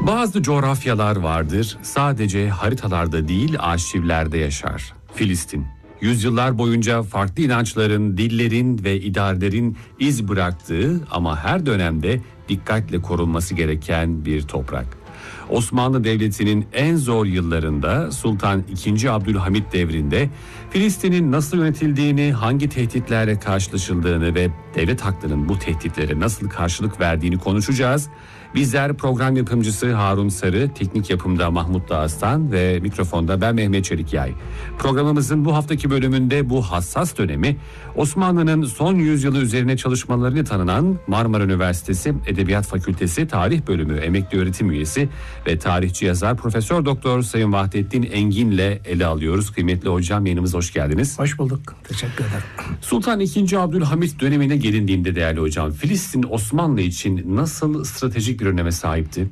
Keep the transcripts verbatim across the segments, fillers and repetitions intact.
Bazı coğrafyalar vardır, sadece haritalarda değil arşivlerde yaşar. Filistin, yüzyıllar boyunca farklı inançların, dillerin ve idarelerin iz bıraktığı ama her dönemde dikkatle korunması gereken bir toprak. Osmanlı Devleti'nin en zor yıllarında Sultan ikinci. Abdülhamit devrinde Filistin'in nasıl yönetildiğini, hangi tehditlerle karşılaşıldığını ve devlet aklının bu tehditlere nasıl karşılık verdiğini konuşacağız. Bizler program yapımcısı Harun Sarı, teknik yapımda Mahmut Dağıstan ve mikrofonda ben Mehmet Çelikyay. Programımızın bu haftaki bölümünde bu hassas dönemi Osmanlı'nın son yüzyılı üzerine çalışmalarıyla tanınan Marmara Üniversitesi Edebiyat Fakültesi Tarih Bölümü emekli öğretim üyesi ve tarihçi yazar Profesör Doktor Sayın Vahdettin Engin'le ele alıyoruz. Kıymetli hocam, yayınımıza hoş geldiniz. Hoş bulduk. Teşekkür ederim. Sultan ikinci. Abdülhamit dönemine gelindiğinde değerli hocam, Filistin Osmanlı için nasıl stratejik bir öneme sahipti?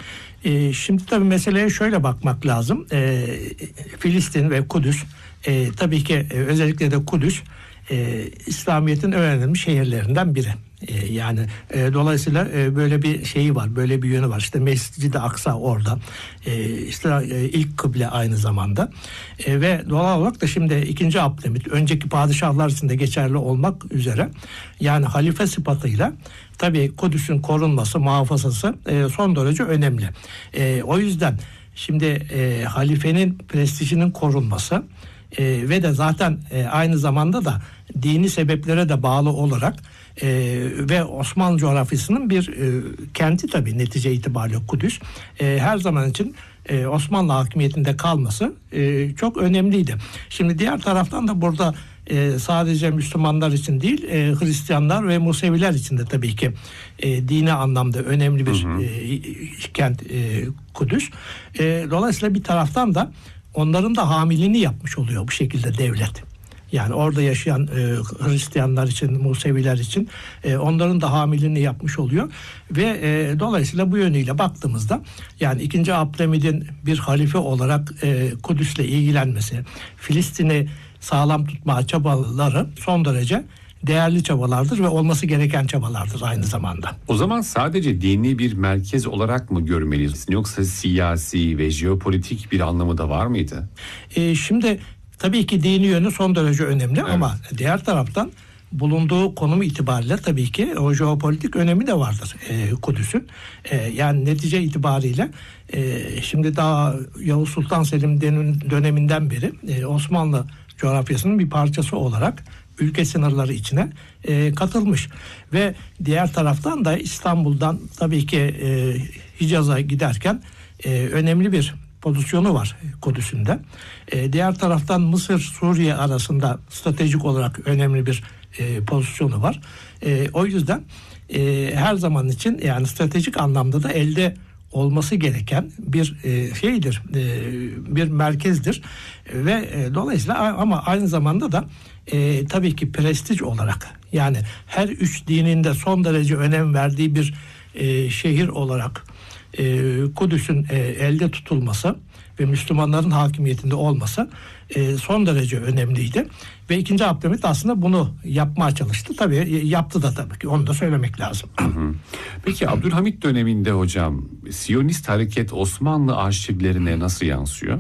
Ee, şimdi tabii meseleye şöyle bakmak lazım. Ee, Filistin ve Kudüs, e, tabii ki e, özellikle de Kudüs, e, İslamiyet'in en önemli şehirlerinden biri. E, yani e, dolayısıyla e, böyle bir şeyi var, böyle bir yönü var. İşte Mescid-i Aksa orada, e, işte e, ilk kıble aynı zamanda e, ve doğal olarak da şimdi ikinci. Abdülhamit önceki padişahlar için de geçerli olmak üzere, yani halife sıfatıyla tabii Kudüs'ün korunması, muhafazası e, son derece önemli. E, o yüzden şimdi e, halifenin prestijinin korunması e, ve de zaten e, aynı zamanda da dini sebeplere de bağlı olarak e, ve Osmanlı coğrafyasının bir e, kenti tabii netice itibariyle Kudüs e, her zaman için e, Osmanlı hakimiyetinde kalması e, çok önemliydi. Şimdi diğer taraftan da burada e, sadece Müslümanlar için değil, e, Hristiyanlar ve Museviler için de tabii ki e, dini anlamda önemli bir hı hı. E, kent e, Kudüs. E, dolayısıyla bir taraftan da onların da hamiliğini yapmış oluyor bu şekilde devlet. Yani orada yaşayan e, Hristiyanlar için, Museviler için e, onların da hamiliğini yapmış oluyor ve e, dolayısıyla bu yönüyle baktığımızda yani ikinci. Abdülhamid'in bir halife olarak e, Kudüs'le ilgilenmesi, Filistin'i sağlam tutma çabaları son derece değerli çabalardır ve olması gereken çabalardır aynı zamanda. O zaman sadece dini bir merkez olarak mı görmeliyiz, yoksa siyasi ve jeopolitik bir anlamı da var mıydı? E, şimdi tabii ki dini yönü son derece önemli, evet. Ama diğer taraftan bulunduğu konumu itibariyle tabii ki o jeopolitik önemi de vardır e, Kudüs'ün. E, yani netice itibariyle e, şimdi daha Yavuz Sultan Selim döneminden beri e, Osmanlı coğrafyasının bir parçası olarak ülke sınırları içine e, katılmış ve diğer taraftan da İstanbul'dan tabii ki e, Hicaz'a giderken e, önemli bir pozisyonu var Kudüs'ün de. E, diğer taraftan Mısır-Suriye arasında stratejik olarak önemli bir e, pozisyonu var. E, o yüzden e, her zaman için yani stratejik anlamda da elde olması gereken bir e, şeydir, e, bir merkezdir e, ve e, dolayısıyla ama aynı zamanda da e, tabii ki prestij olarak yani her üç dinin de son derece önem verdiği bir e, şehir olarak e, Kudüs'ün e, elde tutulması ve Müslümanların hakimiyetinde olması e, son derece önemliydi. Ve ikinci. Abdülhamit aslında bunu yapmaya çalıştı. Tabii yaptı da tabii ki. Onu da söylemek lazım. Hı hı. Peki Abdülhamit döneminde hocam Siyonist hareket Osmanlı arşivlerine nasıl yansıyor?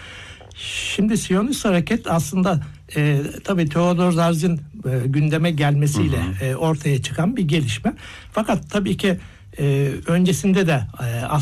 Şimdi Siyonist hareket aslında e, tabii Theodor Herzl'in e, gündeme gelmesiyle hı hı. E, ortaya çıkan bir gelişme. Fakat tabii ki e, öncesinde de e,